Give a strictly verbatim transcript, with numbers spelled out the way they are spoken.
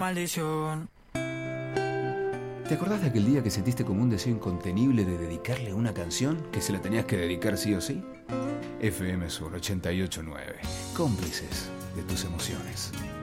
Maldición. ¿Te acordás de aquel día que sentiste como un deseo incontenible de dedicarle una canción que se la tenías que dedicar sí o sí? F M Sur ochenta y ocho punto nueve. Cómplices de tus emociones.